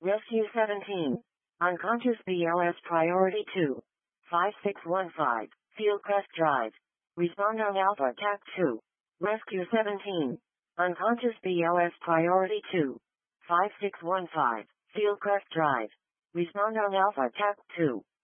Rescue 17. Unconscious BLS Priority 2. 5615. Fieldcrest Drive. Respond on Alpha TAC 2. Rescue 17. Unconscious BLS Priority 2. 5615. Fieldcrest Drive. Respond on Alpha TAC 2.